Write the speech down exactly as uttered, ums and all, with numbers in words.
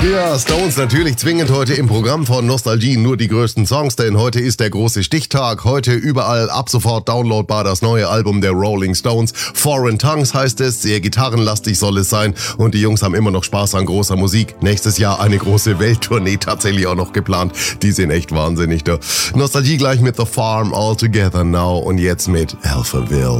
Ja, Stones natürlich zwingend heute im Programm von Nostalgie nur die größten Songs, denn heute ist der große Stichtag. Heute überall ab sofort downloadbar das neue Album der Rolling Stones. Foreign Tongues heißt es, sehr gitarrenlastig soll es sein und die Jungs haben immer noch Spaß an großer Musik. Nächstes Jahr eine große Welttournee tatsächlich auch noch geplant. Die sind echt wahnsinnig da. Nostalgie gleich mit The Farm All Together Now und jetzt mit Alphaville.